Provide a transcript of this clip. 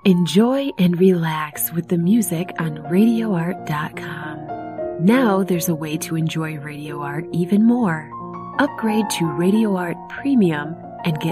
Enjoy and relax with the music on RadioArt.com. Now there's a way to enjoy Radio Art even more. Upgrade to Radio Art Premium and get